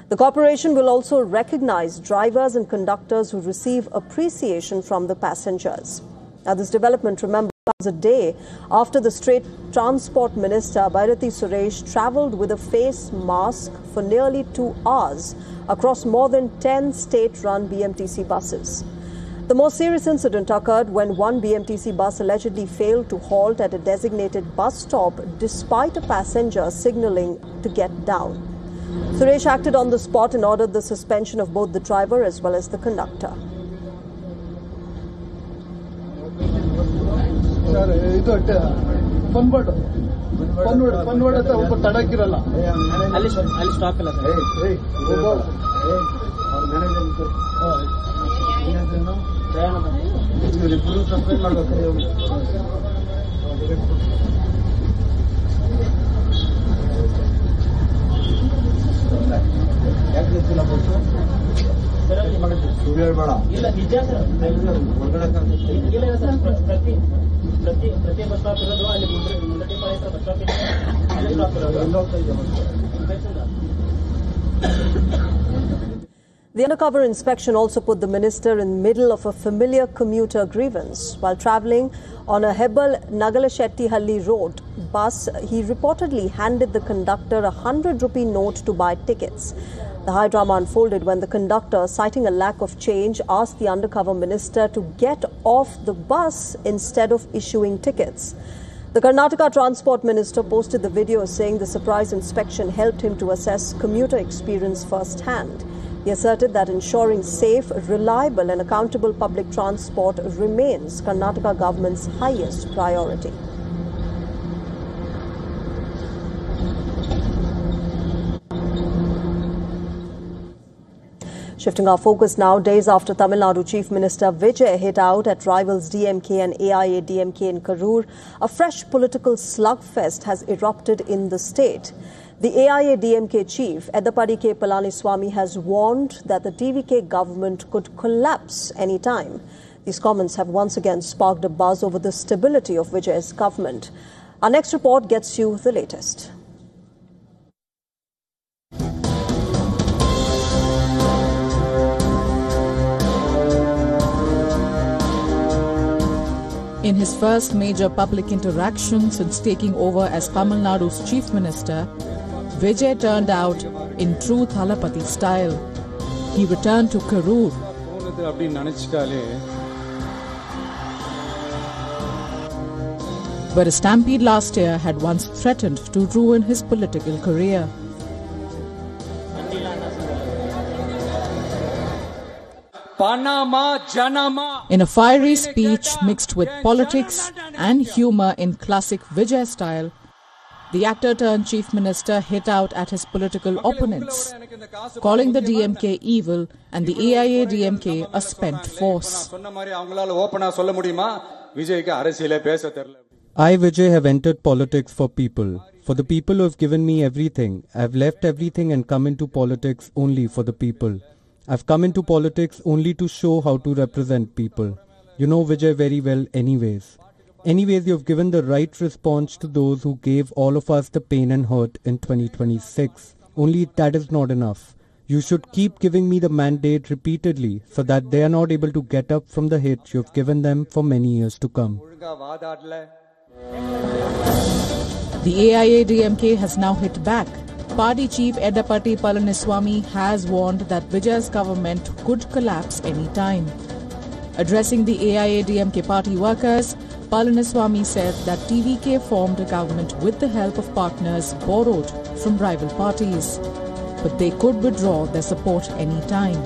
The corporation will also recognize drivers and conductors who receive appreciation from the passengers. Now, this development, remember, comes a day after the State Transport Minister Bhairathi Suresh travelled with a face mask for nearly 2 hours across more than 10 state-run BMTC buses. The most serious incident occurred when one BMTC bus allegedly failed to halt at a designated bus stop despite a passenger signalling to get down. Suresh acted on the spot and ordered the suspension of both the driver as well as the conductor. The undercover inspection also put the minister in the middle of a familiar commuter grievance. While travelling on a Hebbal-Nagalashettihalli road bus, he reportedly handed the conductor a 100-rupee note to buy tickets. The high drama unfolded when the conductor, citing a lack of change, asked the undercover minister to get off the bus instead of issuing tickets. The Karnataka Transport Minister posted the video saying the surprise inspection helped him to assess commuter experience firsthand. He asserted that ensuring safe, reliable and accountable public transport remains Karnataka government's highest priority. Shifting our focus now, days after Tamil Nadu Chief Minister Vijay hit out at rivals DMK and AIADMK in Karur, a fresh political slugfest has erupted in the state. The AIADMK chief, Edappadi K. Palaniswamy, has warned that the TVK government could collapse any time. These comments have once again sparked a buzz over the stability of Vijay's government. Our next report gets you the latest. In his first major public interaction since taking over as Tamil Nadu's chief minister, Vijay turned out in true Thalapathy style. He returned to Karur. Where a stampede last year had once threatened to ruin his political career. In a fiery speech mixed with politics and humour in classic Vijay style, the actor-turned-chief minister hit out at his political opponents, calling the DMK evil and the AIADMK a spent force. I, Vijay, have entered politics for the people who have given me everything. I have left everything and come into politics only for the people. I've come into politics only to show how to represent people. You know Vijay very well anyways. Anyways, you've given the right response to those who gave all of us the pain and hurt in 2026. Only that is not enough. You should keep giving me the mandate repeatedly so that they are not able to get up from the hit you've given them for many years to come. The AIADMK has now hit back. Party chief Edappadi Palaniswamy has warned that Vijay's government could collapse any time. Addressing the AIADMK party workers, Palaniswamy said that TVK formed a government with the help of partners borrowed from rival parties, but they could withdraw their support any time.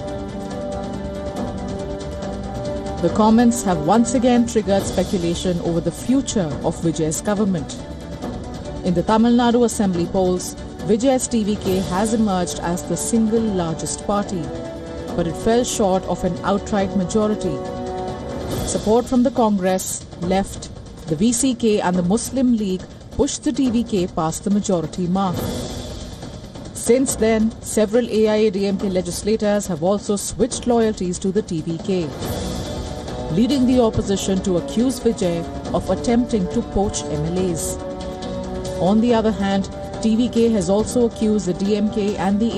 The comments have once again triggered speculation over the future of Vijay's government. In the Tamil Nadu Assembly polls, Vijay's TVK has emerged as the single largest party, but it fell short of an outright majority. Support from the Congress, Left, the VCK and the Muslim League pushed the TVK past the majority mark. Since then, several AIADMK legislators have also switched loyalties to the TVK, leading the opposition to accuse Vijay of attempting to poach MLAs. On the other hand, TVK has also accused the DMK and the